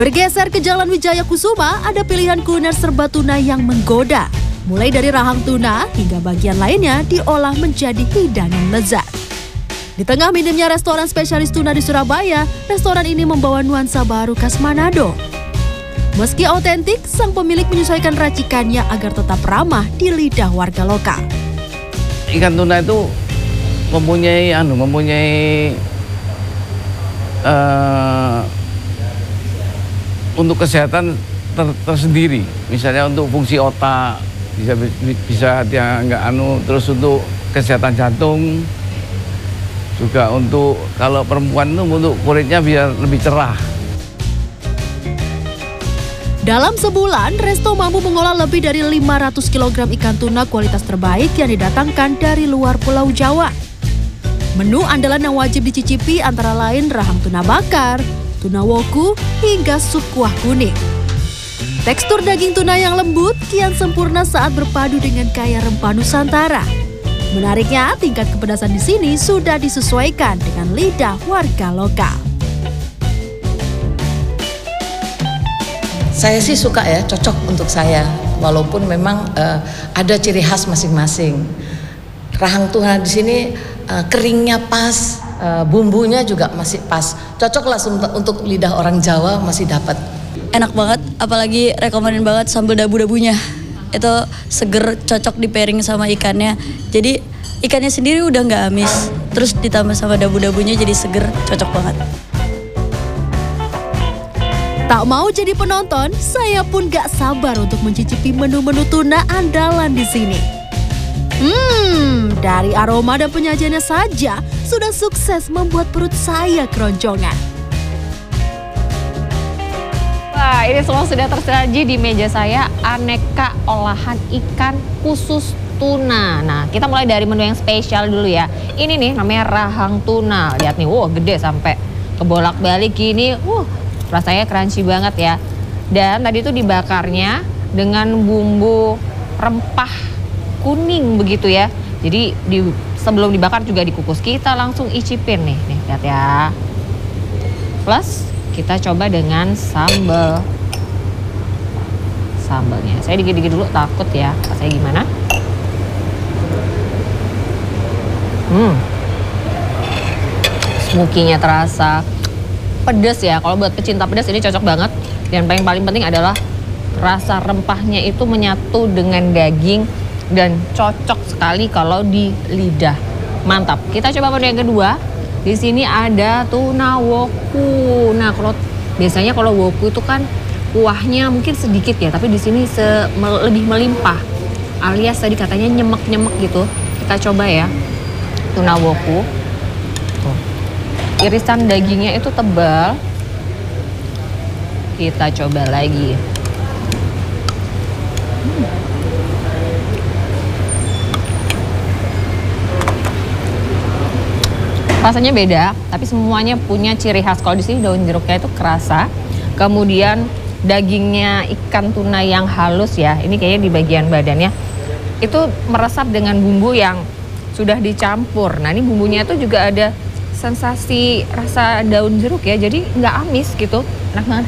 Bergeser ke Jalan Wijaya Kusuma, ada pilihan kuliner serba tuna yang menggoda. Mulai dari rahang tuna hingga bagian lainnya diolah menjadi hidangan lezat. Di tengah minimnya restoran spesialis tuna di Surabaya, restoran ini membawa nuansa baru khas Manado. Meski otentik, sang pemilik menyesuaikan racikannya agar tetap ramah di lidah warga lokal. Ikan tuna itu mempunyai untuk kesehatan tersendiri. Misalnya untuk fungsi otak bisa dia nggak terus untuk kesehatan jantung. Juga untuk kalau perempuan itu untuk kulitnya biar lebih cerah. Dalam sebulan, resto mampu mengolah lebih dari 500 kg ikan tuna kualitas terbaik yang didatangkan dari luar Pulau Jawa. Menu andalan yang wajib dicicipi antara lain rahang tuna bakar, tuna woku, hingga sup kuah kuning. Tekstur daging tuna yang lembut kian sempurna saat berpadu dengan kaya rempah Nusantara. Menariknya, tingkat kepedasan di sini sudah disesuaikan dengan lidah warga lokal. Saya sih suka ya, cocok untuk saya. Walaupun memang ada ciri khas masing-masing. Rahang tuna di sini keringnya pas, bumbunya juga masih pas. Cocok lah untuk lidah orang Jawa, masih dapat. Enak banget, apalagi rekomenin banget sambal dabu-dabunya. Itu seger, cocok di pairing sama ikannya. Jadi ikannya sendiri udah nggak amis, terus ditambah sama dabu-dabunya jadi seger, cocok banget. Tak mau jadi penonton, saya pun gak sabar untuk mencicipi menu-menu tuna andalan di sini. Dari aroma dan penyajiannya saja sudah sukses membuat perut saya keroncongan. Wah, ini semua sudah tersaji di meja saya, aneka olahan ikan khusus tuna. Nah, kita mulai dari menu yang spesial dulu ya. Ini nih namanya rahang tuna. Lihat nih, wow gede sampai kebolak-balik gini. Rasanya crunchy banget ya. Dan tadi itu dibakarnya dengan bumbu rempah kuning begitu ya. Jadi sebelum dibakar juga dikukus. Kita langsung icipin nih lihat ya. Plus kita coba dengan sambalnya. Saya dikit-dikit dulu, takut ya rasanya gimana. Smoky-nya terasa, pedas ya. Kalau buat pecinta pedas ini cocok banget. Dan paling penting adalah rasa rempahnya itu menyatu dengan daging dan cocok sekali kalau di lidah. Mantap. Kita coba menu yang kedua. Di sini ada tuna woku. Nah, biasanya kalau woku itu kan kuahnya mungkin sedikit ya, tapi di sini lebih melimpah. Alias tadi katanya nyemek-nyemek gitu. Kita coba ya. Tuna woku. Tuh. Irisan dagingnya itu tebal. Kita coba lagi. Rasanya beda, tapi semuanya punya ciri khas. Kalau di sini daun jeruknya itu kerasa, kemudian dagingnya ikan tuna yang halus ya. Ini kayaknya di bagian badannya itu meresap dengan bumbu yang sudah dicampur. Nah, ini bumbunya itu juga ada sensasi rasa daun jeruk ya, jadi nggak amis gitu, enak banget.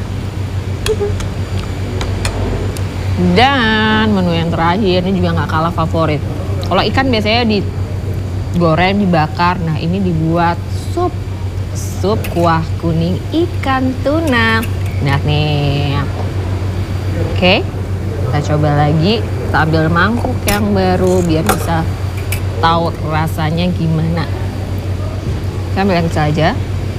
Dan menu yang terakhir ini juga nggak kalah favorit. Kalau ikan biasanya digoreng, dibakar. Nah, ini dibuat sup kuah kuning ikan tuna. Nah nih, oke, kita coba lagi. Kita ambil mangkuk yang baru biar bisa tahu rasanya gimana. Kita ambil yang kecil aja.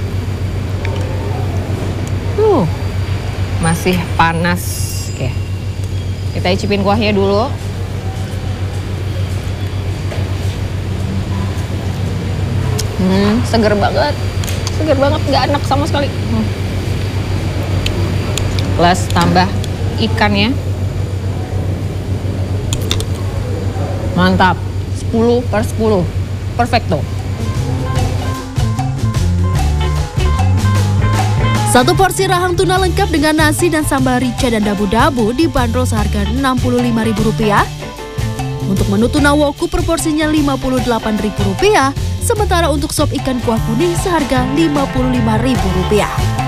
Masih panas. Oke, kita icipin kuahnya dulu. Seger banget, nggak enak sama sekali. Plus tambah ikannya, mantap, 10/10, perfecto. Satu porsi rahang tuna lengkap dengan nasi dan sambal rica dan dabu-dabu dibanderol seharga Rp65.000. Untuk menu tuna woku proporsinya Rp58.000, sementara untuk sop ikan kuah kuning seharga Rp55.000.